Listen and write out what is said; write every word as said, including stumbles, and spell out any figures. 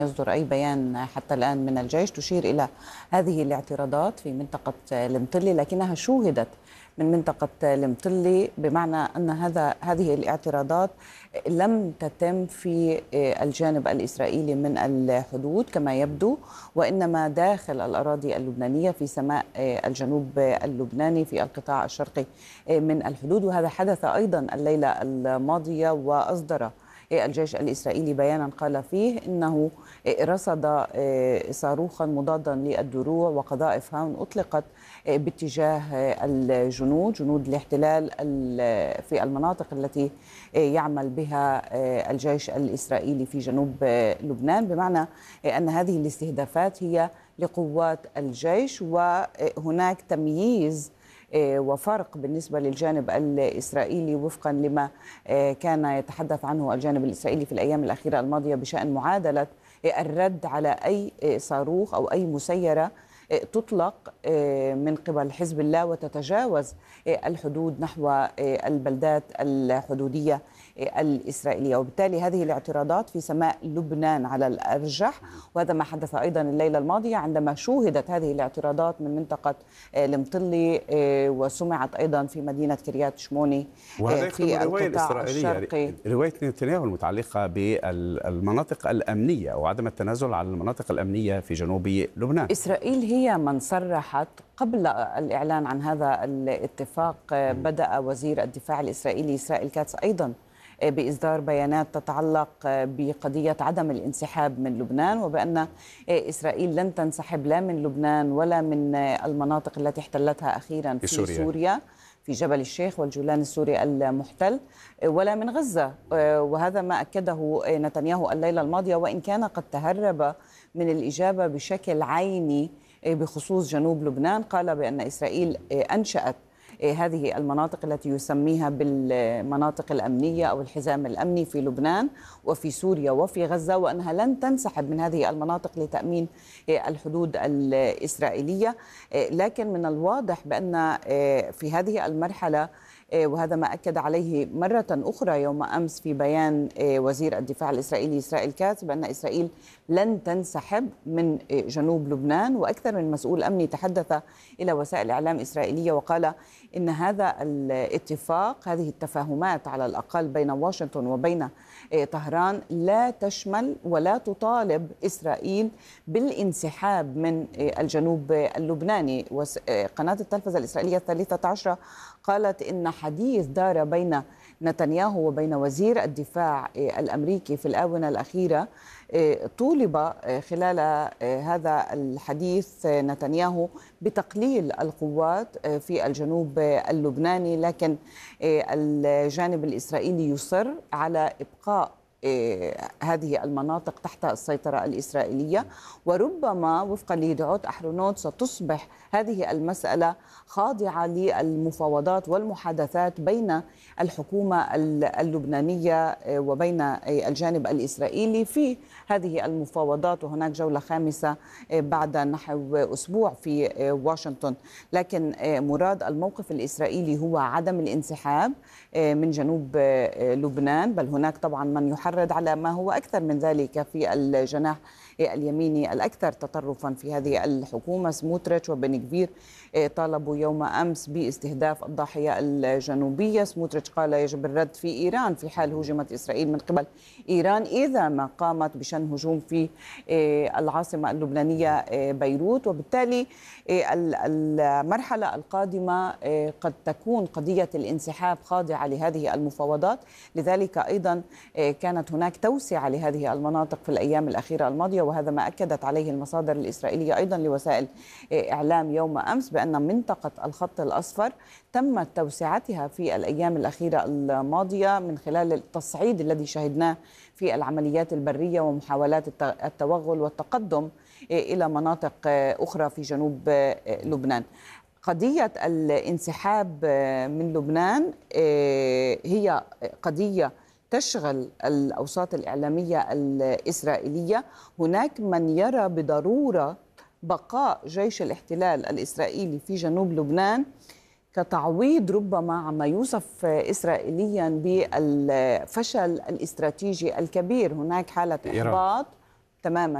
يصدر أي بيان حتى الآن من الجيش تشير إلى هذه الاعتراضات في منطقة المطلي، لكنها شوهدت من منطقة المطلي، بمعنى أن هذا هذه الاعتراضات لم تتم في الجانب الإسرائيلي من الحدود كما يبدو، وإنما داخل الأراضي اللبنانية في سماء الجنوب اللبناني في القطاع الشرقي من الحدود. وهذا حدث أيضا الليلة الماضية، وأصدر الجيش الإسرائيلي بيانا قال فيه إنه رصد صاروخا مضادا للدروع وقذائف هاون أطلقت باتجاه الجنود جنود الاحتلال في المناطق التي يعمل بها الجيش الإسرائيلي في جنوب لبنان، بمعنى أن هذه الاستهدافات هي لقوات الجيش، وهناك تمييز وفرق بالنسبة للجانب الإسرائيلي وفقا لما كان يتحدث عنه الجانب الإسرائيلي في الأيام الأخيرة الماضية بشأن معادلة الرد على أي صاروخ أو أي مسيرة تطلق من قبل حزب الله وتتجاوز الحدود نحو البلدات الحدودية الإسرائيلية. وبالتالي هذه الاعتراضات في سماء لبنان على الأرجح، وهذا ما حدث أيضا الليلة الماضية عندما شوهدت هذه الاعتراضات من منطقة المطلي وسمعت أيضا في مدينة كريات شموني في الرواية القطاع الإسرائيلية الشرقي. رواية نتنياهو المتعلقة بالمناطق الأمنية وعدم التنازل عن المناطق الأمنية في جنوب لبنان. إسرائيل هي من صرحت قبل الإعلان عن هذا الاتفاق. بدأ وزير الدفاع الإسرائيلي إسرائيل كاتس أيضا بإصدار بيانات تتعلق بقضية عدم الانسحاب من لبنان، وبأن إسرائيل لن تنسحب لا من لبنان ولا من المناطق التي احتلتها أخيرا في سوريا, سوريا في جبل الشيخ والجولان السوري المحتل، ولا من غزة. وهذا ما أكده نتنياهو الليلة الماضية، وإن كان قد تهرب من الإجابة بشكل عيني بخصوص جنوب لبنان. قال بأن إسرائيل أنشأت هذه المناطق التي يسميها بالمناطق الأمنية أو الحزام الأمني في لبنان وفي سوريا وفي غزة، وأنها لن تنسحب من هذه المناطق لتأمين الحدود الإسرائيلية. لكن من الواضح بأن في هذه المرحلة، وهذا ما أكد عليه مرة أخرى يوم أمس في بيان وزير الدفاع الإسرائيلي إسرائيل كاتس، بأن إسرائيل لن تنسحب من جنوب لبنان. وأكثر من مسؤول أمني تحدث إلى وسائل إعلام إسرائيلية وقال إن هذا الاتفاق، هذه التفاهمات على الأقل بين واشنطن وبين طهران، لا تشمل ولا تطالب إسرائيل بالانسحاب من الجنوب اللبناني. قناة التلفزة الإسرائيلية الثالثة عشرة قالت إن حديث دار بين نتنياهو وبين وزير الدفاع الأمريكي في الآونة الأخيرة طولب خلال هذا الحديث نتنياهو بتقليل القوات في الجنوب اللبناني، لكن الجانب الإسرائيلي يصر على إبقاء هذه المناطق تحت السيطرة الإسرائيلية. وربما وفقا لدعوت أحرونوت ستصبح هذه المسألة خاضعة للمفاوضات والمحادثات بين الحكومة اللبنانية وبين الجانب الإسرائيلي في هذه المفاوضات، وهناك جولة خامسة بعد نحو أسبوع في واشنطن. لكن مراد الموقف الإسرائيلي هو عدم الانسحاب من جنوب لبنان، بل هناك طبعا من يحرض على ما هو أكثر من ذلك في الجناح اليميني الأكثر تطرفا في هذه الحكومة. سموتريتش وبن غفير طالبوا يوم أمس باستهداف الضاحية الجنوبية. سموتريتش قال يجب الرد في إيران في حال هجمت إسرائيل من قبل إيران إذا ما قامت بشن هجوم في العاصمة اللبنانية بيروت. وبالتالي المرحلة القادمة قد تكون قضية الانسحاب خاضعة لهذه المفاوضات. لذلك أيضا كانت هناك توسعة لهذه المناطق في الأيام الأخيرة الماضية، وهذا ما أكدت عليه المصادر الإسرائيلية أيضا لوسائل إعلام يوم أمس، بأن منطقة الخط الأصفر تمت توسعتها في الأيام الأخيرة الماضية من خلال التصعيد الذي شهدناه في العمليات البرية ومحاولات التوغل والتقدم إلى مناطق أخرى في جنوب لبنان. قضية الانسحاب من لبنان هي قضية تشغل الأوساط الإعلامية الإسرائيلية. هناك من يرى بضرورة بقاء جيش الاحتلال الإسرائيلي في جنوب لبنان كتعويض ربما عما يوصف إسرائيليا بالفشل الاستراتيجي الكبير. هناك حالة إحباط تماما.